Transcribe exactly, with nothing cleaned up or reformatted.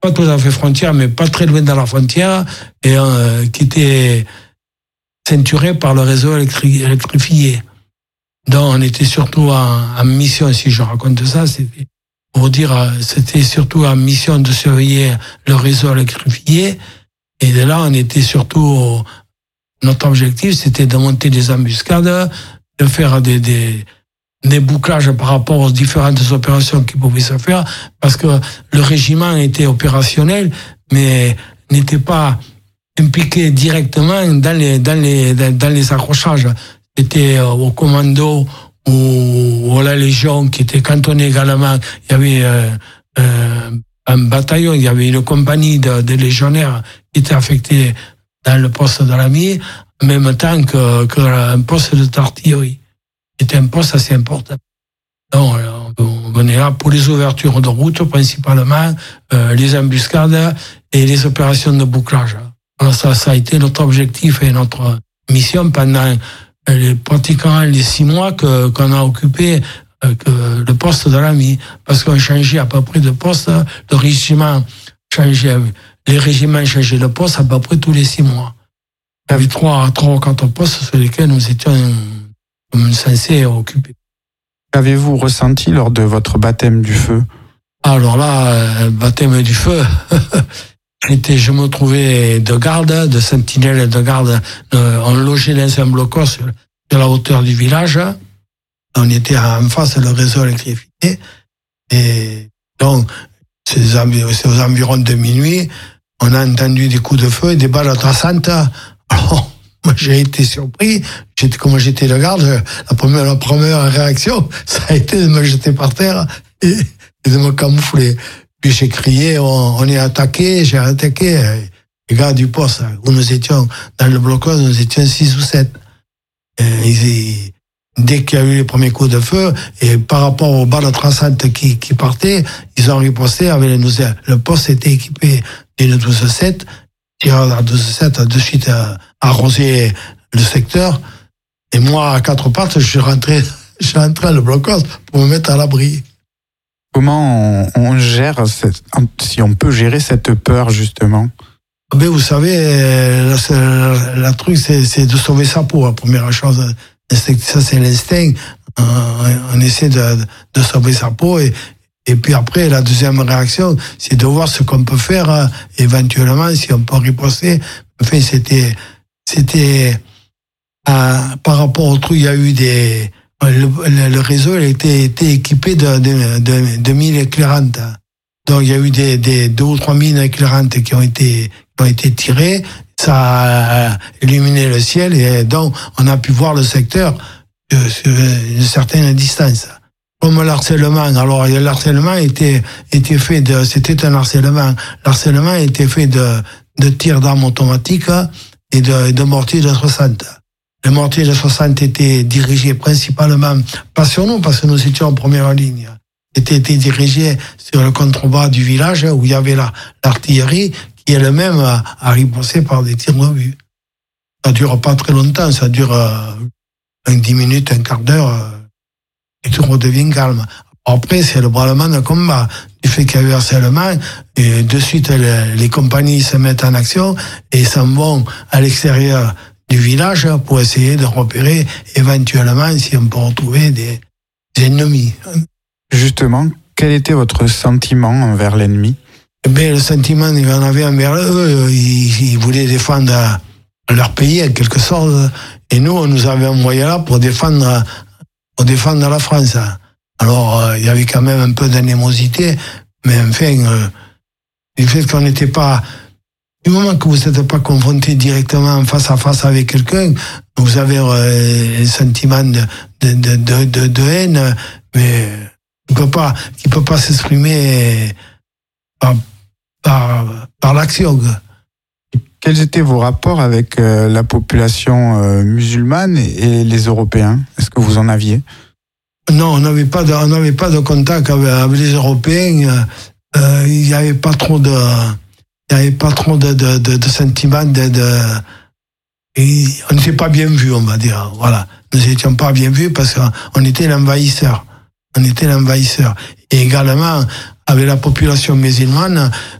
pas tout à fait frontière, mais pas très loin de la frontière, et euh, qui était ceinturé par le réseau électri- électrifié. Donc on était surtout en, en mission, si je raconte ça, c'était pour dire, c'était surtout en mission de surveiller le réseau électrifié. Et de là, on était surtout, notre objectif, c'était de monter des embuscades, de faire des, des, des bouclages par rapport aux différentes opérations qui pouvaient se faire, parce que le régiment était opérationnel, mais n'était pas impliqué directement dans les, dans les, dans les accrochages. C'était au commando ou à la Légion qui était cantonnée également. Il y avait euh, euh, un bataillon, il y avait une compagnie de, de légionnaires qui était affectée dans le poste de l'ami, en même temps que, que un poste d'artillerie. C'était un poste assez important. Donc, on venait là pour les ouvertures de route, principalement, euh, les embuscades et les opérations de bouclage. Alors ça, ça a été notre objectif et notre mission pendant les, pratiquement les six mois que, qu'on a occupé euh, que le poste de l'ami. Parce qu'on changeait à peu près de poste, le régiment changeait, les régiments changeaient de poste à peu près tous les six mois. Il y avait trois, trois ou quatre postes sur lesquels nous étions censés occuper. Qu'avez-vous ressenti lors de votre baptême du feu? Alors là, le baptême du feu, j'étais, je me trouvais de garde, de sentinelle de garde. On logeait dans un blocos sur la hauteur du village. On était en face du réseau électrifié. Et donc, c'est aux environs de minuit, on a entendu des coups de feu et des balles traçantes. Alors, moi, j'ai été surpris. J'étais, comme j'étais de garde, la première, la première réaction, ça a été de me jeter par terre et, et de me camoufler. Puis j'ai crié, on, on est attaqué, j'ai attaqué. Les gars du poste, où nous étions, dans le blocos, nous étions six ou sept. Et ils, dès qu'il y a eu les premiers coups de feu, et par rapport aux balles traçantes qui, qui partaient, ils ont riposté avec les nous, le poste était équipé d'une douze sept, tireur à douze sept a de suite arrosé le secteur. Et moi, à quatre pattes, je suis rentré, je suis rentré à le blocos pour me mettre à l'abri. Comment on, on gère, cette, si on peut gérer cette peur, justement? Mais vous savez, la, la truc, c'est, c'est de sauver sa peau, la première chose. Ça, c'est l'instinct. On, on essaie de, de sauver sa peau. Et, et puis après, la deuxième réaction, c'est de voir ce qu'on peut faire, éventuellement, si on peut riposter. Enfin, c'était, c'était, euh, par rapport au truc, il y a eu des, le, le, le réseau, il était, était équipé de, de, de, de mines éclairantes. Donc, il y a eu des, des deux ou trois mines éclairantes qui ont été, qui ont été tirées. Ça a illuminé le ciel et donc, on a pu voir le secteur sur une certaine distance. Comme l'harcèlement. Alors, l'harcèlement était, était fait de, c'était un harcèlement. L'harcèlement était fait de, de tirs d'armes automatiques et de, de mortiers de soixante. Le mortier de soixante était dirigé principalement, pas sur nous, parce que nous étions en première ligne. Était, était dirigé sur le contrebas du village où il y avait la, l'artillerie qui elle-même a, a riposté par des tirs de vue. Ça dure pas très longtemps, ça dure euh, un dix minutes, un quart d'heure, euh, et tout redevient calme. Après, c'est le brûlement de combat. Du fait qu'il y a eu harcèlement, et de suite, les, les compagnies se mettent en action et s'en vont à l'extérieur du village pour essayer de repérer éventuellement si on peut retrouver des, des ennemis. Justement, quel était votre sentiment envers l'ennemi? Eh bien, le sentiment qu'il en avait envers eux, ils, ils voulaient défendre leur pays en quelque sorte, et nous, on nous avait envoyé là pour défendre, pour défendre la France. Alors, euh, il y avait quand même un peu d'animosité, mais enfin, euh, du fait qu'on n'était pas... Du moment que vous n'êtes pas confronté directement face à face avec quelqu'un, vous avez euh, un sentiment de, de, de, de, de haine, mais qui ne peut pas, qui peut pas s'exprimer par, par, par l'action. Quels étaient vos rapports avec euh, la population euh, musulmane et les Européens? Est-ce que vous en aviez? Non, on n'avait pas de, on n'avait pas de contact avec, avec les Européens. Euh, il n'y avait pas trop de... Il n'y avait pas trop de, de, de, de sentiments, de, de... Et on n'était pas bien vus, on va dire. Voilà. Nous n'étions pas bien vus parce qu'on était l'envahisseur. On était l'envahisseur. Et également, avec la population musulmane,